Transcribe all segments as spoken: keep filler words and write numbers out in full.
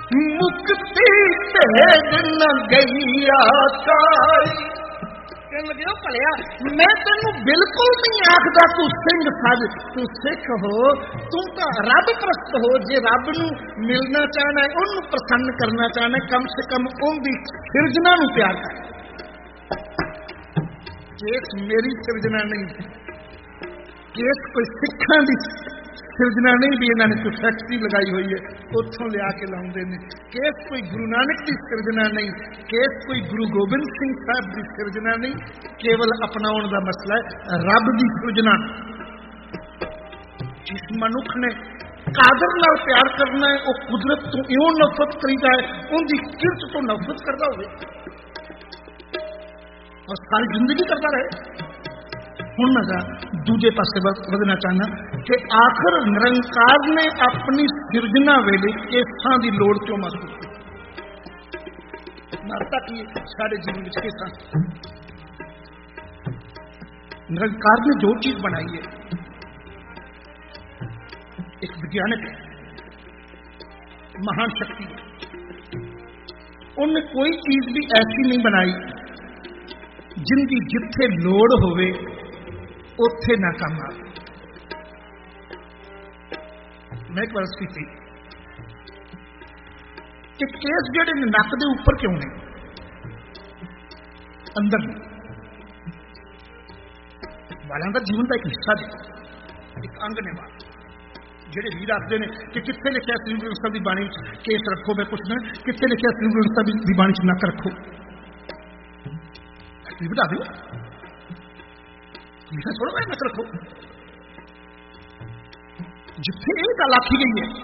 मुक्ति भेद न गईया काई। कहने लगे भलिया मैं तेनू बिल्कुल नहीं आखदा तू सिंह सज, तू सिख हो, तू तो रब प्रस्त हो। जे रब नू मिलना चाहना है, उन्नू प्रसन्न करना चाहना है, कम से कम उनकी सिरजना नू प्यार कर। केस मेरी सिरजना नहीं, केस कोई सिखां दी सिरजना नहीं भी इन्होंने कोई फैक्ट्री लगाई हुई है उतों लिया के लाते हैं। केस कोई गुरु नानक की सिरजना नहीं, केस कोई गुरु गोबिंद सिंह साहब की सिरजना नहीं, केवल अपनाने का मसला है रब की सिरजना। जिस मनुख ने कादर नाल प्यार करना है, वो कुदरत तो इउं नफरत करीदा है, उनकी किरत तो नफरत करता हो और सारी जिंदगी करता रहे। हुण मैं दूजे पासे वधना चाहना कि आखिर निरंकार ने अपनी सिरजना वेले केसां की लोड़ क्यों महसूस की? मारता की सारे जीवन में केसां। निरंकार ने जो चीज बनाई है, एक वैज्ञानिक महान शक्ति है, उन्हें कोई चीज भी ऐसी नहीं बनाई जिनकी जिथे लोड़ होवे उथे ना काम आवे। मैं एक बार की कि केस जेडे नक दे ऊपर क्यों ने, अंदर नहीं। वालों का जीवन का एक हिस्सा है, एक अंग ने वाल। जेडे वीर आखते हैं कि कितने लिखा श्री गुरु ग्रंथ साहिब की बाणी केस रखो, मैं पूछना कितने लिखा श्री गुरु ग्रंथ साहिब की बाणी नक रखो, बता दो लिखा छोड़ो मैं नक रखो। जिथे ये गल आखी गई है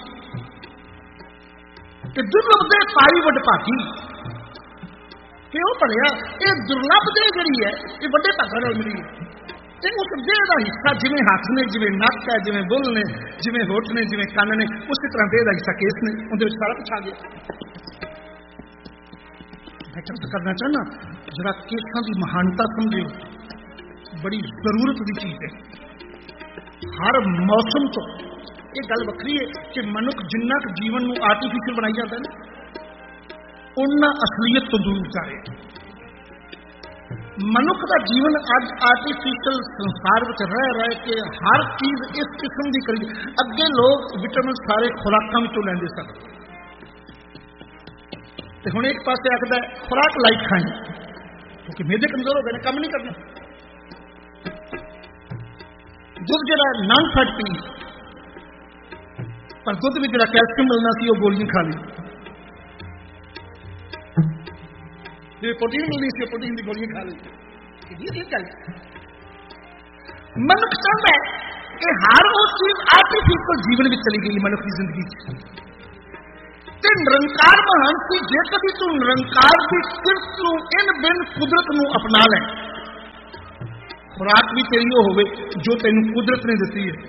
कि दुर्लभ दे पाई वड भागी, क्यों पढ़िया ये दुर्लभ दे जी है ये बड़े भागा नाल मिली है। उस देह का हिस्सा जिवें हाथ ने, जिवें नक है, जिवें बुल ने, जिवें होठ ने, जिवें कन ने, उस तरह देह का हिस्सा केस ने, उनके सारा कुछ आ गया। मैं अर्ज करना चाहना जरा केसां की महानता समझो, बड़ी जरूरत की चीज है। हर मौसम तो ये गल वखरी है कि मनुख जिन्ना क जीवन में आर्टिफिशियल बनाई जाता है ना, उन्ना असलियत तो दूर जा रहे। मनुख का जीवन अज आर्टिफिशियल संसार में रह रहे कि हर चीज इस किस्म की करी। अगे लोग विटामिन सारे खुराकों में लेंदे सन, ते हुण एक पासे आखदा खुराक लाइक खाएं क्योंकि मेदे कमजोर हो गए, काम नहीं करना। दुध जरा नॉन फैट पी, पर दुध में जरा कैल्शियम मिलना सी वो गोलियां खा ली, जो प्रोटीन मिलनी सी प्रोटीन की गोलियां खा ली। ये गल मनुख चाहता है कि हर वो चीज आर्टिफिशियल जीवन में चली गई मनुख की जिंदगी। निरंकार महान सी जे कभी तू निरंकार की किरत नूं इन बिन कुदरत नूं अपना ले, खुराक भी तेरी वो होवे जो तेन कुदरत ने दी है,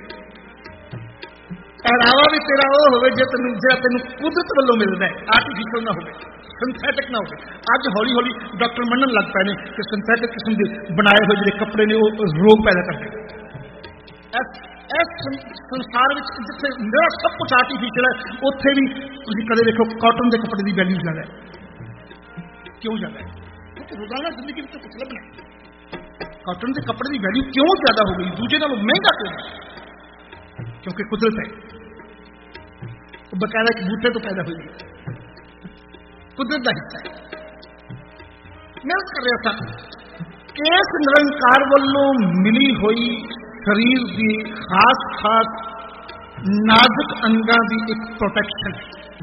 पहरावा भी तेरा वो होवे जो तेन जो तेन कुदरत वालों मिलता है, आर्टिफिशियल ना हो, सिंथेटिक ना हो। अज हौली हौली डॉक्टर मनन लग पे ने कि सिंथेटिक किस्म के बनाए हुए जो कपड़े ने वो रोग पैदा करते। इस संसार में जिथे मेरा सब कुछ आर्टिफिशियल है, उत्थे भी तुसीं कदे देखो कॉटन के कपड़े की वैल्यू ज्यादा है। क्यों ज्यादा है? क्योंकि रोजाना जिंदगी में तो कुछ लगना है। कॉटन के कपड़े की वैल्यू क्यों ज्यादा हो गई, दूसरे नालों महंगा क्यों है? क्योंकि कुदरत है, तो बकायदा एक बूटे तो पैदा हुई, कुदरत का हिस्सा है। मैं कर रहा था कि इस निरंकार वालों मिली हुई शरीर की खास खास नाजुक अंगां की एक प्रोटेक्शन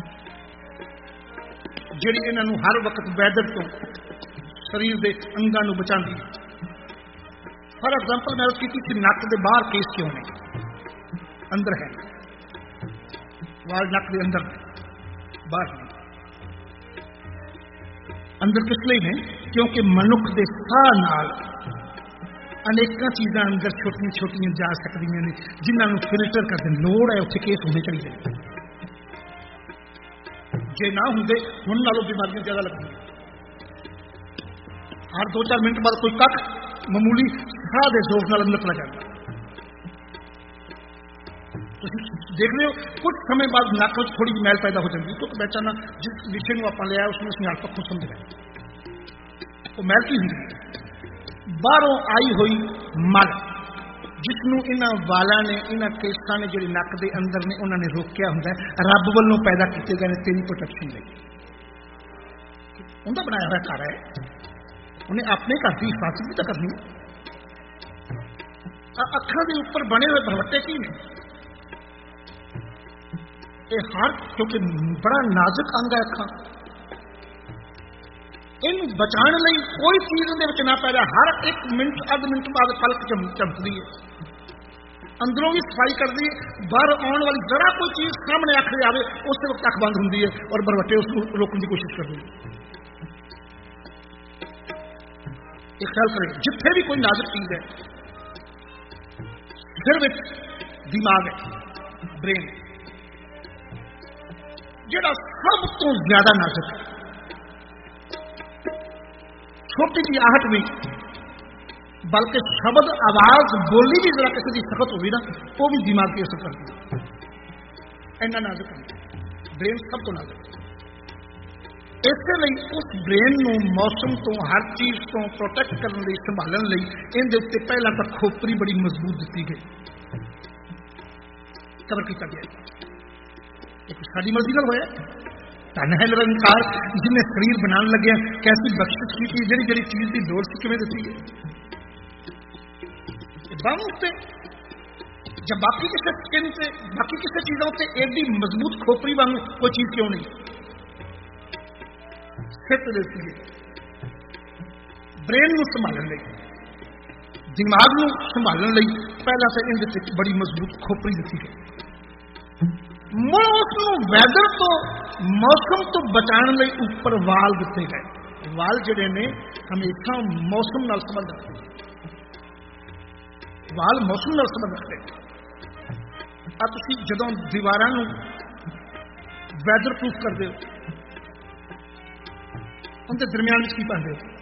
जिहड़ी इन्हां हर वक्त वैदर तो शरीर के अंगां नूं बचाती। फॉर एग्जाम्पल मैं उसकी किसी नक के बाहर केस क्यों ने, अंदर है वाल नक के अंदर बाहर नहीं। अंदर किस लिए है? क्योंकि मनुख के साह नाल अनेक चीज़ां अंदर छोटिया छोटिया जा सकदियां ने जिन्होंने फिल्टर करने लोड़ है, उत्थे केस होने चाहिए। जे ना होंगे हुण नालों बीमारियां ज्यादा लगदी। हर दो चार मिनट बाद कोई कख मामूली साह के जोर नाल अंदर चला जाता। देख लियो कुछ समय बाद नक में थोड़ी जी मैल पैदा हो जाती, क्योंकि बेचारा जिस विषय को आप लिया उसमें सियाल पक्षों समझ गए वो मैल की होंगी बाहरों आई हुई मल, जिसनों इन्हां वालां ने इन्हां केसां ने जिहड़े नक दे अंदर ने उन्होंने रोकिया हुंदा है, रब वल्लों पैदा कीते गए ने तेरी प्रोटेक्शन लई। उनका बनाया हुआ घर है, उन्हें अपने घर की हिफाजत भी तो करनी। अखां के उपर बने हुए भरवटे की ने, ये हर क्योंकि बड़ा नाजुक अंग है अखां, इन बचाने लई कोई चीज उहदे विच ना पै जाए, हर एक मिनट अध मिनट बाद पलक चमकदी है, अंदरों भी सफाई करती है, बाहर आने वाली जरा कोई चीज सामने अख ले आवे उस वक्त अख बंद होंदी है और बरवटे उसको रोकने की कोशिश करते हैं। एक ख्याल करें, जिथे भी कोई नाजुक चीज है, सिर में दिमाग है, ब्रेन जिहड़ा सब तो ज्यादा नाजुक है, छोटी जी आहट भी बल्कि शब्द आवाज बोली भी जरा किसी की सख्त होगी ना वो भी दिमाग की असर करती है, इन्ना नाजुक है ब्रेन, सब तो नाजुक। इसलिए उस ब्रेन को मौसम तो हर चीज तो प्रोटेक्ट करने लई संभालण लई इहदे उत्ते पहला तो खोपड़ी बड़ी मजबूत दी गई, कवर किया गया। एक साडी मर्जी नाल होया, धन है निरंकार जिन्हें शरीर बनाने लगे कैसी बख्शिश की थी, जिहड़ी जिहड़ी चीज की लोड़ सी किवें दसी है बम उत्ते जब बाकी किसी स्किन से बाकी किसी चीजों से एडी मजबूत खोपड़ी वांग कोई चीज क्यों नहीं सिर्फ देती है। ब्रेन को संभालने लई दिमाग को संभालने लई पहला तो इहदे बड़ी मजबूत खोपड़ी दसी गई। मौसम वैदर तो मौसम तो बचाने लई ऊपर वाल दिते गए, वाल जिहड़े ने हमेशा मौसम नाल संबंध रखते हैं, वाल मौसम नाल संबंध रखते हैं। आ तुसीं जदों दीवारां नूं वैदर प्रूफ करदे हो उनके दरमियान की पाते हो,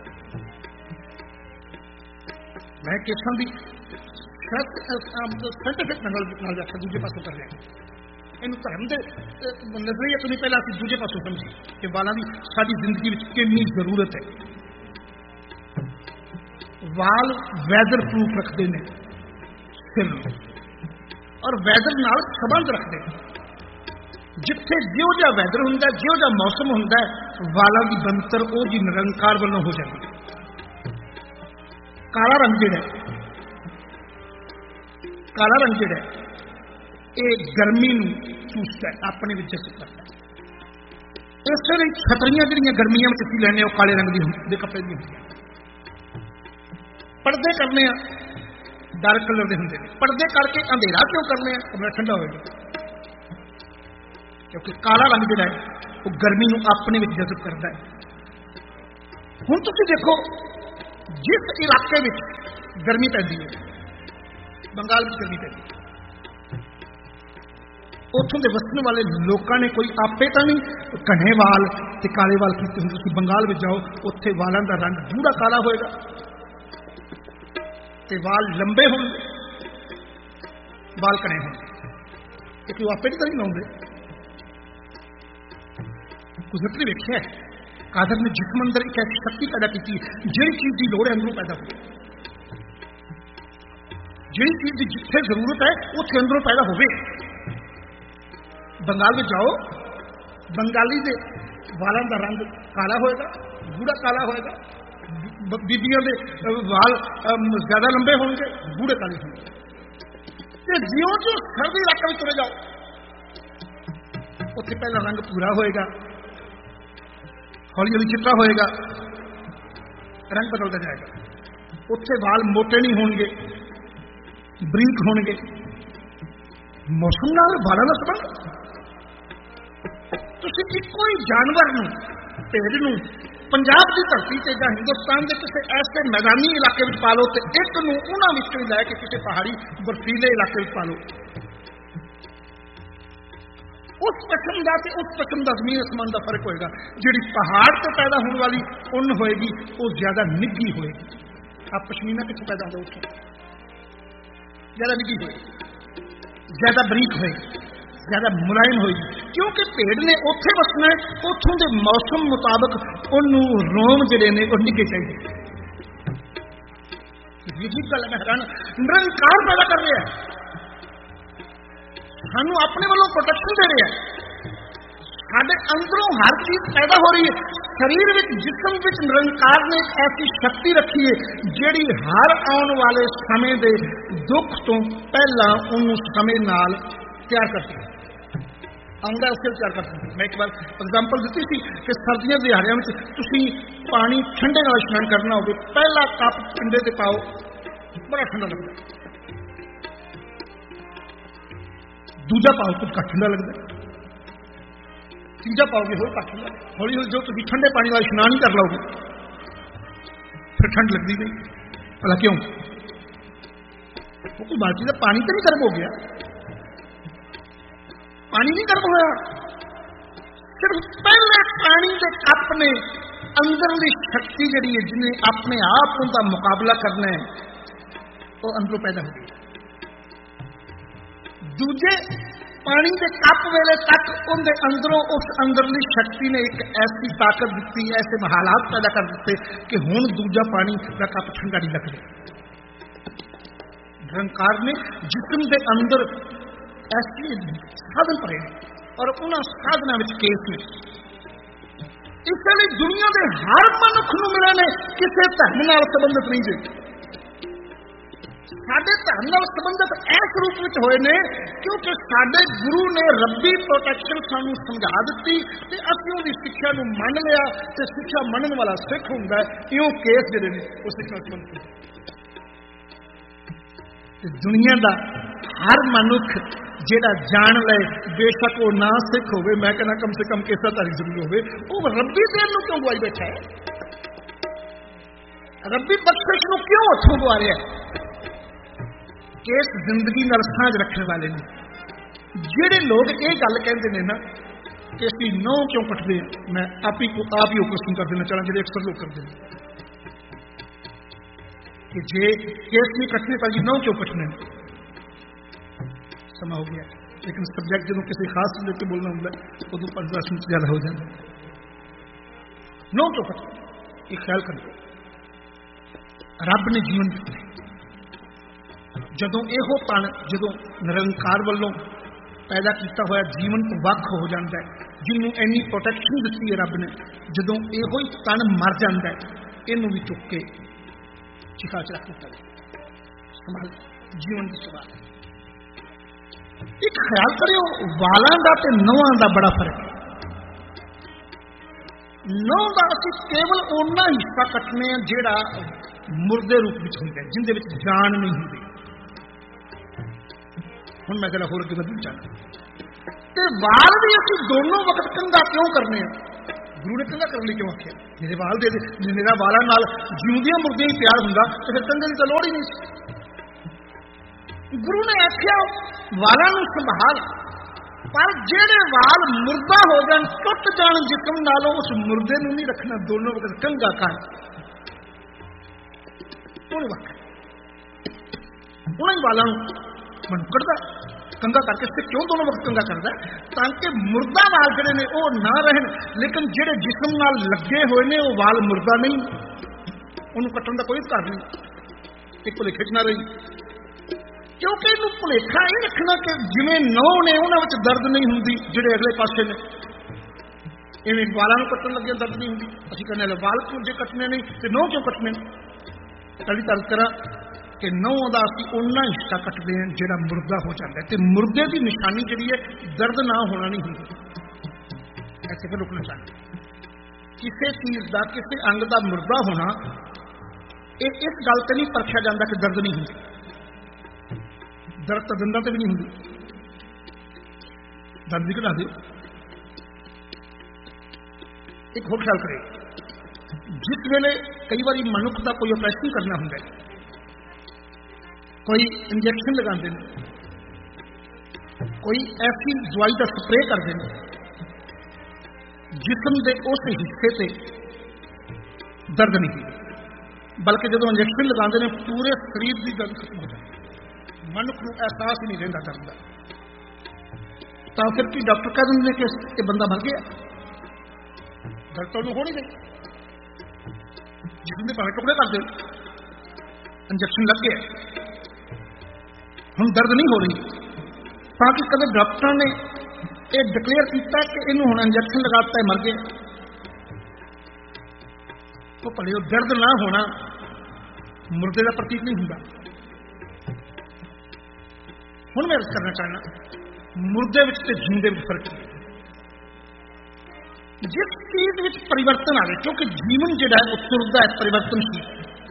मैं केसां दी साइंटिफिक नाल व्याख्या दूजे पासों कर रहा, इन धर्म के नजरिए तो नहीं पहला असं दूजे पासों समझी कि वालों की साड़ी जिंदगी में कितनी जरूरत है। वाल वैदर प्रूफ रखते हैं सिर और वैदर नाल संबंध रखते हैं, जिथे जो जा वैदर हुंदा जो जा मौसम हुंदा वालों की बनतर वो जी निरंकार वालों हो जाती है। काला रंग जिहड़ा काला रंग जिहड़ा ये गर्मी चूसता है अपने विच करता है। इसलिए छतरियां जिहड़ियां गर्मियां में असीं लैने काले रंग के कपड़े दी होंदियां, पर्दे करने डार्क कलर के होंगे, पर्दे करके अंधेरा क्यों करने कमरा ठंडा होगा, क्योंकि काला रंग जिहड़ा है वो गर्मी को अपने विच जज़ब करता है। हुण तुसीं देखो जिस इलाके में गर्मी पैंदी है, बंगाल में गर्मी पैंदी है, उत्थों के वसने वाले लोगों ने कोई आपे तो नहीं घने वाल ते काले वाल कीते होंदे। तुसीं बंगाल में जाओ उत्थे वालों का रंग गूढ़ा काला होएगा ते वाल लंबे होंगे, वाल घने होंगे, क्योंकि वो आपे तो नहीं लाउंदे। कुदरत ने वेख्या कादर ने जिसम अंदर एक ऐसी शक्ति पैदा की जिहड़ी चीज की लोड़ है अंदरों पैदा हो, जिहड़ी चीज की जिथे जरूरत है उत्थे अंदरों पैदा होवे। बंगाल में जाओ बंगाली दे वालों का रंग काला होएगा, गूढ़ा काला होएगा, बीबियों के वाल ज्यादा लंबे होंगे, गूढ़े काले होंगे। जियो जो सर्दी इलाका में तुरे जाओ उत्थे पहला रंग पूरा होएगा, हौली हौली चिट्टा होएगा, रंग बदलता जाएगा। उत्थे वाल मोटे नहीं होंगे, बरीक होंगे। मौसम नाल वालों का संबंध तुसीं इक्को ही जानवर नूं भेड़ नूं पंजाब की धरती से या हिंदुस्तान के किसी ऐसे मैदानी इलाके में पा लो तो एक नूं उन्हां विचों लैके किसी पहाड़ी बर्फीले इलाके में पा लो, उस किस्म का उस किस्म का जमीन आसमान का फर्क होएगा। जिहड़ी पहाड़ से पैदा होने वाली उन होएगी वो ज्यादा निग्घी होएगी। आप पश्मीना कितों पैदा होता उत्थों ज्यादा निग्घी होएगी, ज्यादा बरीक होएगी। ज़्यादा मुलायम होगी, क्योंकि भेड़ ने उत्थे वसना है, उत्थों के मौसम मुताबिक उन्होंने रोम जिहड़े ने वो निके चाहिए। यही गल मैं हैरान, निरंकार पैदा कर रहा है, सानू अपने वालों प्रोटेक्शन दे रहा है, साडे अंदरों हर चीज पैदा हो रही है। शरीर विच जिस्म विच निरंकार ने एक ऐसी शक्ति रखी है जिहड़ी हर आने वाले समय के दुख तो पहला उन्होंने समय नाल तैयार करती है, आउंदा उससे तैयार करती है। मैं एक बार एग्जाम्पल दी थी कि सर्दियों के दिहाड़ियों में तुसीं पानी ठंडे नाल इशनान करना हो, पहला कप पिंडे ते पाओ, बड़ा ठंडा लगता, दूजा पाओ कुछ घट ठंडा लगता, तीजा पाओगे हो घट ठंडा, हौली हौली जो तुम ठंडे पानी वाला इशनान ही कर लोगे फिर ठंड लगती नहीं। भला क्यों? वो कोई बात चीज पानी तो नहीं गर्म हो गया, पानी नहीं गर्म होया, सिर्फ पहले पानी के कप ने अंदरली शक्ति जी है जिन्हें अपने आप उनका मुकाबला करना है वो अंदरों पैदा हो गई। दूजे पानी के कप वेले तक उनके अंदरों उस अंदरली शक्ति ने एक ऐसी ताकत दी, ऐसे हालात पैदा कर दिते कि हुण दूजा पानी का कप ठंडा नहीं लगता। निरंकार ने जिस्म के अंदर ऐसे साधन पड़े और उन्होंने साधना में केस ने, इसलिए दुनिया के हर मनुख को मिले ने किसी धर्म नाल संबंधित नहीं जी, साडे धर्म नाल संबंधित इस रूप में होए ने क्योंकि साडे गुरु ने रब्बी प्रोटेक्शन सानू समझा दी ते असीं उहदी सिक्ख्या नूं मन लिया ते सिक्ख्या मनन वाला सिख हुंदा है। इउं केस जिहड़े ने उह सिक्ख नाल संबंधित ते दुनिया दा हर मनुख जेड़ा जान ले बेशक वो ना सिख होवे, मैं कहना कम से कम केसा तारी जरूर होवे, वो रब्बी देन नूं क्यों गवाई बैठा है, रब्बी बख्शिश नूं क्यों हथों गवा रहा है। केस जिंदगी नाल सांझ रखने वाले ने जेड़े लोग ये गल कहते हैं ना कि असीं नौ क्यों कटते हैं, मैं आप ही को आप ही क्वेश्चन कर देना चाहना, जो अक्सर लोग करते हैं कि जे केस नहीं कटने पर जी नौ क्यों कटने, समा हो गया, लेकिन सब्जेक्ट जो किसी खास चीज लेके बोलना होंगे उदू पंद्रह दस मिनट ज्यादा हो जाए। नौ क्यों कटने ये ख्याल कर लो, रब ने जीवन दिता जदों इहो तन जदों निरंकार वालों पैदा किया हुआ जीवन तो वख हो जाता है, जिन्हों इन्नी प्रोटेक्शन दी है रब ने, जदों इहो ही तन मर जाता है इनू भी चुक के चिखा च रख दिता संभाल जीवन की सवाल। एक ख्याल करियो वालों का ते नौहां का बड़ा फर्क है। नौ का असीं केवल उन्ना हिस्सा कटने जिहड़ा मुर्दे रूप में होंदा है, जिंदे विच जान नहीं होंदी। हुण मैं जरा होर अगे वधना चाहना ते वाल भी असीं दोनों वक्त कंघा क्यों करने हैं, गुरु ने कंघा करने क्यों आख्या, मेरे वाल दे दे, जे मेरा वालां नाल जिउंदियां मुर्दियां ही प्यार हुंदा ते फिर कंघे की तो लोड़ ही नहीं सी। गुरु ने आख्या वालां नूं संभाल, पर जेड़े वाल मुर्दा हो जान टुट जान जिस्म नालों उस मुर्दे नूं नहीं रखना, दोनों वक्त कंघा कर दोनों वक्त उन्हें वालों मन कटदा कंघा करके से क्यों दोनों वक्त कंघा करता है, ताकि मुर्दा वाल जिहड़े ने वो ना रहन, लेकिन जिहड़े जिस्म नाल लगे हुए ने वो वाल मुर्दा नहीं, उन्होंने कट्टण का कोई अधिकार नहीं, एक भुलेखे च ना रही, क्योंकि इनू भुलेखा ये रखना कि जिवें नौ ने उन्होंने दर्द नहीं होंदी जिहड़े अगले पासे ने, इवें वालों कट्टण लगे दर्द नहीं होंदी। असीं कहने वाल क्यों जे कटने नहीं तो नौ क्यों कटने, कड़ी तर्ज करा कि नौ का असीं उन्ना हिस्सा कटते हैं जिहड़ा मुर्दा हो जाता है, तो मुर्दे की निशानी जिहड़ी है दर्द ना होना नहीं होंदी। ऐसे फिर रुकना चाहिए, किसी चीज का किसी अंग का मुर्दा होना ये इस गल से नहीं परखिया जाता कि दर्द नहीं होंदी, दर्द तो दंदां ते भी नहीं होंदी, दर्द भी घटा दो। एक होर ख्याल करे, जिस वेले कई बार मनुख का कोई ऑपरेशन करना होंगे, कोई इंजेक्शन लगाते हैं, कोई ऐसी दवाई का स्प्रे करते हैं जिस्म के उस हिस्से से दर्द नहीं होती, बल्कि जो इंजेक्शन लगाते हैं पूरे शरीर की दर्द खत्म हो जाती, मनुख को एहसास ही नहीं रहता दर्द का। तो फिर की डॉक्टर कह देंगे कि ये बंदा मर गया, दर्द तो हो नहीं गई, जिसमें भावे टुकड़े कर दे, इंजेक्शन लग गया, हम दर्द नहीं हो रही, ताकि कभी डॉक्टर ने ये डिक्लेयर किया कि इन्हों हुण इंजेक्शन लगाता है मर गया, तो भले दर्द ना होना मुर्दे का प्रतीक नहीं होंगे। हुण मैं अर्ज करना चाहना मुर्दे विच ते जिंदे विच फर्क है। जिस चीज विच परिवर्तन आए, क्योंकि जीवन जिहड़ा है तुरदा है परिवर्तनशील,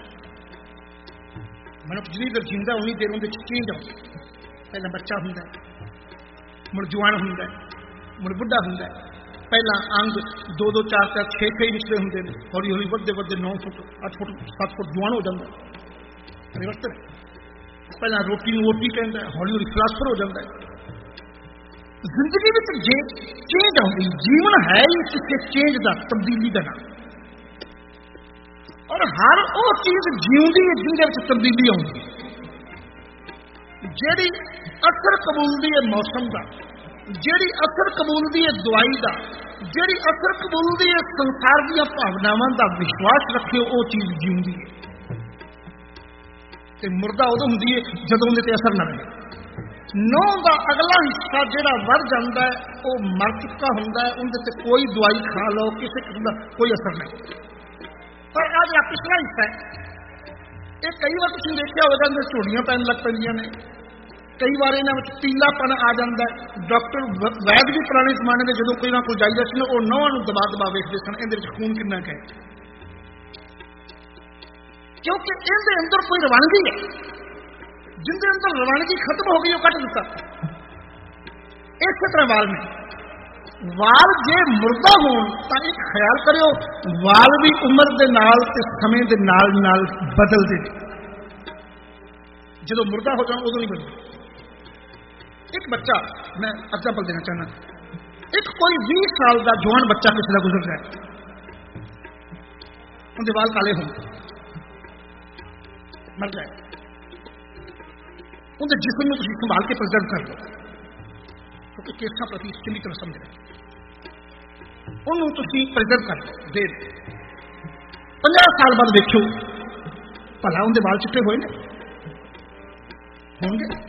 मनुख जिन्नी देर जींदा उन्नी देर उहदे विच चेंज आउंदा। पहला बच्चा हुंदा है, मुड़ जवान हुंदा है, मुड़ बुढ़ा हुंदा है, पहला अंग दो दो चार चार छे छे निकले होंगे, हौली हौली बढ़ते बढ़ते नौ फुट अठ फुट सत्त फुट जवान हो जाता है, परिवर्तन। पहला रोटी रोटी कहता है, हौली हौली फिलासफर हो जाता है। जिंदगी में जे चेंज आती, जीवन है ही किसी चेंज का, तब्दीली का नाम, और हर वो चीज जीवती है जिंदे तब्दीली आती, जिहड़ी असर कबूलती है मौसम का, जिहड़ी असर कबूलती है दवाई का, जिहड़ी असर कबूलती है संसार दी भावनावां का विश्वास रखे, वो चीज जीवती है। ते मुर्दा उदों हुंदी है जदों उहदे ते असर ना रहे। नौ का अगला हिस्सा जिहड़ा वध जांदा है, वो मर चुका हुंदा है, उहदे ते कोई दवाई खा लो, किसी किस्म का कोई असर नहीं। पर आ जिहड़ा पिछला हिस्सा है, ये कई बार तुसीं देखिया होगा, इहदे झोड़ियां पैन लग पैंदियां ने, कई बार इन्हां विच पीलापन आ जाता है। डॉक्टर वैद भी पुराने जमाने में जो कोई ना कोई जाइदा सी, वो नौहां नूं दबा दबा वेखदे सन इहदे विच खून किन्ना है, क्योंकि इहदे अंदर कोई रवानगी है, जिंदे अंदर रवानगी खत्म हो गई, वो कट दिता। इस तरह वाल ने वाल जे मुर्दा होण तां एक ख्याल करियो, वाल भी उम्र दे नाल ते समय दे नाल नाल बदलदे ने, जदों मुर्दा हो जाण उदों नहीं बदलदे। एक बच्चा, मैं एग्जाम्पल देना चाहना, एक कोई बीस साल का जवान बच्चा किसी का गुजर रहा है, उनके वाल काले हों, मर जाए, उनके जिस्म में तुम संभाल के प्रिजर्व कर लो, क्योंकि केसा प्रति चंगी तरह समझ रहे, उन्होंने तुम प्रिजर्व कर लो, दे पंजाह साल बाद देखो भला उनके वाल चिट्टे हुए ने होंगे,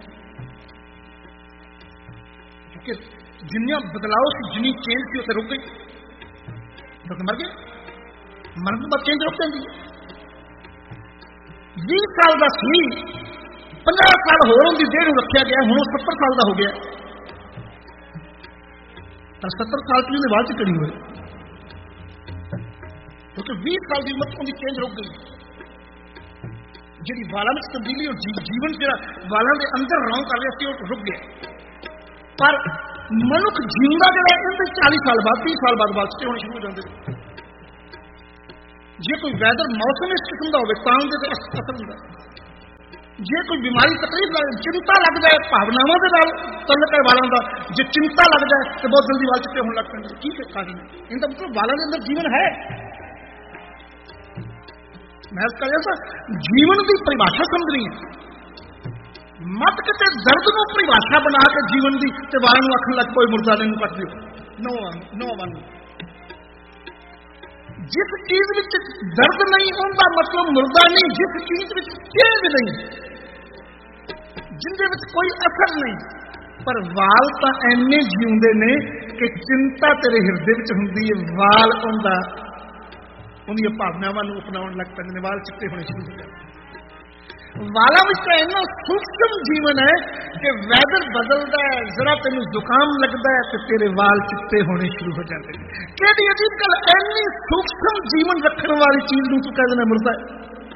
क्योंकि जिन्नियां बदलाव से जिन्नी चेंज थी उसे रुक गई, क्योंकि मर गए, मरने के बाद चेंज रुक जाती है। बीस साल का सी, पंजाह साल होर उनकी देह नूं रखा गया, हुण सत्तर साल का हो गया, तो सत्तर साल की उन्हें वाल चिट्टे नहीं हुए, क्योंकि बीस साल की उम्र उनकी चेंज रुक गई। जी वालों में तब्दीली और जीवन जो वालों के अंदर रौं कर रहा सी, रुक गया। पर मनुख जीवदा जो है चालीस साल बाद तीस साल बाद वाल चिट्टे होने शुरू हो जाते हैं। जे कोई वैदर मौसम इस किस्म का हो असर होंगे, जे कोई बीमारी तकलीफ लग, चिंता लग जाए, भावनावां दे नाल तल्लक है वालों का, जे चिंता लग जाए तो बहुत जल्दी वाल चिट्टे होने लग पैंदे। की कारण है? इनका मतलब वालों के अंदर जीवन है। मैं कहा जीवन की परिभाषा समझनी है, मत किते दर्द को परिभाषा बना के जीवन की ते वालों नूं आखण लग कोई मुर्दा ने कट दिओ, नो नो वन। जिस चीज में दर्द नहीं उनका मतलब मुर्दा नहीं, जिस चीज में चेंज नहीं, जिंदे में कोई असर नहीं, पर वाल तो एने जीउंदे ने कि चिंता तेरे हिरदे में हुंदी है, वाल उनका उन्हीं भावनावां नूं अपनाउण लग पैंदे ने, वाल चिट्टे होने शुरू हो जाते। वालों में तो इन्ना सूक्ष्म जीवन है कि वैदर बदलता है, जरा तेन जुकाम लगता है तो तेरे वाल चिट्टे होने शुरू हो जाते हैं। कहती अजीब गल, इन्नी सूक्ष्म जीवन रखने वाली चीज नूं तू कह देना मुर्दा है।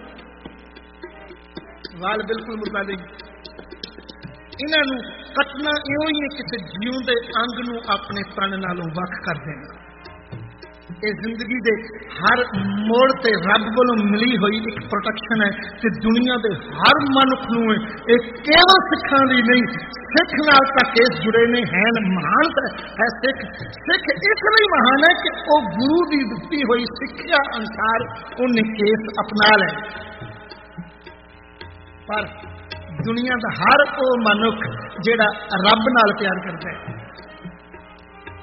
वाल बिल्कुल मुर्दा नहीं, इन्हों कटना इो ही है किसी जीवते अंग नूं अपने तन नालों वख कर देना। ये जिंदगी के हर मोड़ से रब कोलों मिली हुई एक प्रोटेक्शन है, कि दुनिया के हर मनुख नूं एक केवल सिखां दी नहीं, सिख नाल तां केस जुड़े ने हैं। महान है सिख, सिख इसलिए महान है कि वो गुरु की दिती हुई सिक्ख्या अनुसार उन्हें केस अपना ले। पर दुनिया का हर वो मनुख जिहड़ा रब नाल प्यार करता है,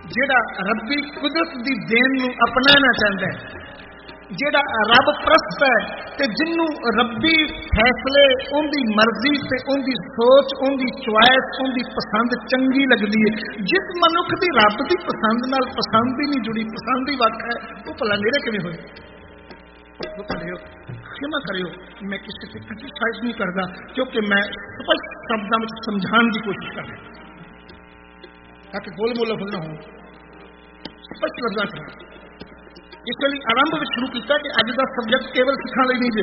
ਜਿਹੜਾ ਰੱਬੀ ਕੁਦਰਤ ਦੀ ਦੇਣ ਨੂੰ ਅਪਣਾਉਣਾ ਚਾਹੁੰਦਾ ਹੈ, ਜਿਹੜਾ ਰੱਬ ਪ੍ਰਸਤ ਹੈ ਤੇ ਜਿਹਨੂੰ ਰੱਬੀ ਫੈਸਲੇ, ਉਹਦੀ ਮਰਜ਼ੀ ਤੇ ਉਹਦੀ ਸੋਚ, ਉਹਦੀ ਚੁਆਇਸ, ਉਹਦੀ ਪਸੰਦ ਚੰਗੀ ਲੱਗਦੀ ਹੈ। ਜਿਸ ਮਨੁੱਖ ਦੀ ਰੱਬ ਦੀ ਪਸੰਦ ਨਾਲ ਪਸੰਦ ਹੀ ਨਹੀਂ ਜੁੜੀ, ਪਸੰਦ ਹੀ ਵੱਖ ਹੈ, ਉਹ ਭਲਾ ਨੇੜੇ ਕਿਵੇਂ ਹੋਏ? ਉਹ ਭਲਿਓ ਖਿਮਾ ਕਰਿਓ, ਮੈਂ ਕਿਸੇ ਤੇ ਕ੍ਰਿਟਿਸਾਈਜ਼ ਨਹੀਂ ਕਰਦਾ, ਕਿਉਂਕਿ ਮੈਂ ਸਪਸ਼ਟ ਸ਼ਬਦਾਂ ਵਿੱਚ ਸਮਝਾਉਣ ਦੀ ਕੋਸ਼ਿਸ਼ ਕਰ ਰਿਹਾ ਤਾਂ ਕਿ ਗੋਲ ਮੋਲ ਲਫ਼ਜ਼ ਨਾ ਹੋਣ, ਸਪਸ਼ਟ ਲਫ਼ਜ਼ਾਂ ਚ। ਇਸ ਲਈ ਆਰੰਭ ਵਿੱਚ ਸ਼ੁਰੂ ਕੀਤਾ ਕਿ ਅੱਜ ਦਾ ਸਬਜੈਕਟ ਕੇਵਲ ਸਿੱਖਾਂ ਲਈ ਨਹੀਂ ਜੇ,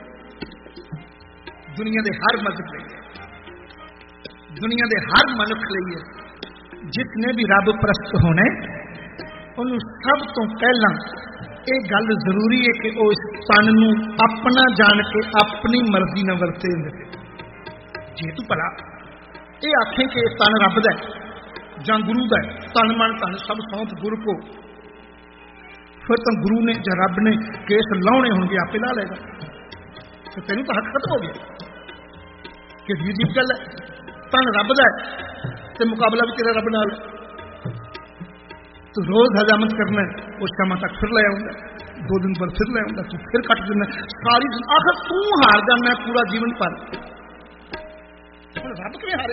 ਦੁਨੀਆ ਦੇ ਹਰ ਮਜ਼ਹਬ ਲਈ ਹੈ, ਦੁਨੀਆ ਦੇ ਹਰ ਮਨੁੱਖ ਲਈ ਹੈ। ਜਿਸ ਨੇ ਵੀ ਰੱਬ ਪ੍ਰਸਤ ਹੋਣਾ ਉਹਨੂੰ ਸਭ ਤੋਂ ਪਹਿਲਾਂ ਇਹ ਗੱਲ ਜ਼ਰੂਰੀ ਹੈ ਕਿ ਉਹ ਇਸ ਤਨ ਨੂੰ ਆਪਣਾ ਜਾਣ ਕੇ ਆਪਣੀ ਮਰਜ਼ੀ ਨਾਲ ਵਰਤੇ। ਜੇ ਤੂੰ ਭਲਾ ਇਹ ਆਖੇ ਕਿ ਇਹ ਤਨ ਰੱਬ ਦਾ ਜਾਂ ਗੁਰੂ ਦਾ, ਤਨ ਮਨ ਧਨ ਸਭ ਸੌਂਪ ਗੁਰੂ ਕੋ, ਫਿਰ ਤਾਂ ਗੁਰੂ ਨੇ ਜਾਂ ਰੱਬ ਨੇ ਕੇਸ ਲਾਉਣੇ ਹੋਣਗੇ, ਆਪੇ ਲਾ ਲਏਗਾ, ਤੇ ਤੈਨੂੰ ਤਾਂ ਹੱਕ ਖਤਮ ਹੋ ਗਿਆ। ਕਿ ਜੀ ਦੀ ਗੱਲ ਹੈ, ਤਨ ਰੱਬ ਦਾ ਤੇ ਮੁਕਾਬਲਾ ਵੀ ਤੇਰਾ ਰੱਬ ਨਾਲ। ਤੂੰ ਰੋਜ਼ ਹਜ਼ਾਮਤ ਕਰਨਾ, ਉਸ ਸ਼ਾਮਾਂ ਤੱਕ ਫਿਰ ਲੈ ਆਉਂਦਾ, ਦੋ ਦਿਨ ਬਾਅਦ ਫਿਰ ਲੈ ਆਉਂਦਾ, ਤੂੰ ਫਿਰ ਕੱਟ ਦਿੰਦਾ ਸਾਰੀ। ਆਖਰ ਤੂੰ ਹਾਰ ਜਾਣਾ ਪੂਰਾ ਜੀਵਨ ਭਰ। ਹੁਣ ਰੱਬ ਕਿਵੇਂ ਹਾਰੇ?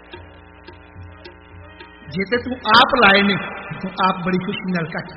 ਜੇ ਤੇ ਤੂੰ ਆਪ ਲਾਏ ਨੇ ਤੂੰ ਆਪ ਬੜੀ ਖੁਸ਼ੀ ਨਾਲ ਕੱਟ,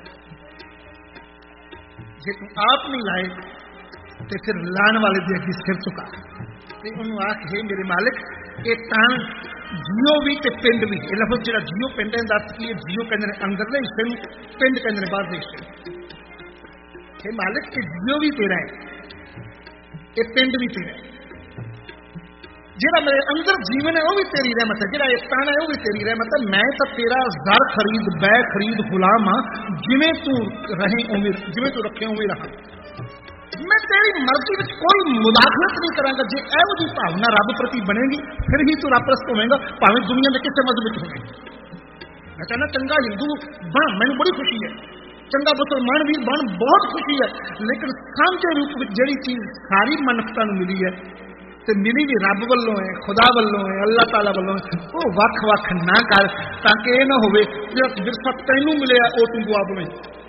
ਜੇ ਤੂੰ ਆਪ ਨਹੀਂ ਲਾਏ ਤੇ ਫਿਰ ਲਾਣ ਵਾਲੇ ਦੇ ਅੱਗੇ ਸਿਰ ਝੁਕਾ ਤੇ ਉਹਨੂੰ ਆਖ, ਹੈ ਮੇਰੇ ਮਾਲਿਕ, ਇਹ ਤਨ ਜੀਓ ਵੀ ਤੇ ਪਿੰਡ ਵੀ। ਇਹ ਲਫ਼ਜ਼ ਜਿਹੜਾ ਜੀਓ ਪਿੰਡ ਦਾ ਅਰਥ ਕੀ ਹੈ? ਜੀਓ ਕਹਿੰਦੇ ਨੇ ਅੰਦਰਲੇ ਹਿੱਸੇ ਨੂੰ, ਪਿੰਡ ਕਹਿੰਦੇ ਨੇ ਬਾਹਰਲੇ ਹਿੱਸੇ ਨੂੰ। ਹੈ ਮਾਲਿਕ, ਇਹ ਜੀਓ ਵੀ ਤੇਰਾ ਹੈ, ਇਹ ਪਿੰਡ ਵੀ ਤੇਰਾ ਹੈ। ਜਿਹੜਾ ਮੇਰੇ ਅੰਦਰ ਜੀਵਨ ਹੈ ਉਹ ਵੀ ਤੇਰੀ ਰਹਿਮਤ ਹੈ, ਜਿਹੜਾ ਇਹ ਤਨ ਹੈ ਉਹ ਵੀ ਤੇਰੀ ਰਹਿਮਤ ਹੈ। ਮੈਂ ਤਾਂ ਤੇਰਾ ਜ਼ਰ ਖਰੀਦ ਬੈ ਖਰੀਦ ਗੁਲਾਮ ਹਾਂ, ਜਿਵੇਂ ਤੂੰ ਰਹੇ ਉਵੇਂ, ਜਿਵੇਂ ਤੂੰ ਰੱਖੇ ਉਵੇਂ ਰਹਾਂ। ਮੈਂ ਤੇਰੀ ਮਰਜ਼ੀ ਵਿੱਚ ਕੋਈ ਮੁਦਾਖਲਤ ਨਹੀਂ ਕਰਾਂਗਾ। ਜੇ ਇਹੋ ਜਿਹੀ ਭਾਵਨਾ ਰੱਬ ਪ੍ਰਤੀ ਬਣੇਗੀ ਫਿਰ ਹੀ ਤੂੰ ਰੱਬ ਪ੍ਰਸਤ ਹੋਵੇਂਗਾ, ਭਾਵੇਂ ਦੁਨੀਆ ਦੇ ਕਿਸੇ ਮਜ਼ਹਬ ਵਿੱਚ ਹੋਵੇ। ਮੈਂ ਕਹਿੰਦਾ ਚੰਗਾ ਹਿੰਦੂ ਬਣ, ਮੈਨੂੰ ਬੜੀ ਖੁਸ਼ੀ ਹੈ, ਚੰਗਾ ਮੁਸਲਮਾਨ ਵੀ ਬਣ, ਬਹੁਤ ਖੁਸ਼ੀ ਹੈ, ਲੇਕਿਨ ਸਾਂਝੇ ਰੂਪ ਵਿੱਚ ਜਿਹੜੀ ਚੀਜ਼ ਸਾਰੀ ਮਨੁੱਖਤਾ ਨੂੰ ਮਿਲੀ ਹੈ ਤੇ ਮਿਲੀ ਵੀ ਰੱਬ ਵੱਲੋਂ ਹੈ, ਖੁਦਾ ਵੱਲੋਂ ਹੈ, ਅੱਲਾਹ ਤਾਲਾ ਵੱਲੋਂ ਹੈ, ਉਹ ਵੱਖ ਵੱਖ ਨਾ ਕਰ, ਤਾਂ ਕਿ ਇਹ ਨਾ ਹੋਵੇ ਜਿਹੜਾ ਵਿਰਸਾ ਤੈਨੂੰ ਮਿਲਿਆ ਉਹ ਤੂੰ ਗੁਆ ਬਵੇਂ।